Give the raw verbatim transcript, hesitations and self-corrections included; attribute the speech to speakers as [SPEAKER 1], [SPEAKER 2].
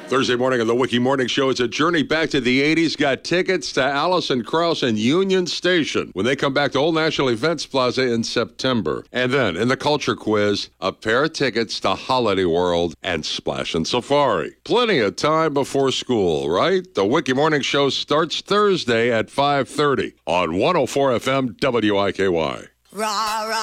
[SPEAKER 1] Thursday morning on the Wiki Morning Show, it's a journey back to the eighties. Got tickets to Alison Krauss and Union Station when they come back to Old National Events Plaza in September. And then, in the Culture Quiz, a pair of tickets to Holiday World and Splash and Safari. Plenty of time before school, right? The Wiki Morning Show starts Thursday at five thirty on one oh four F M W I K Y. Rah, rah.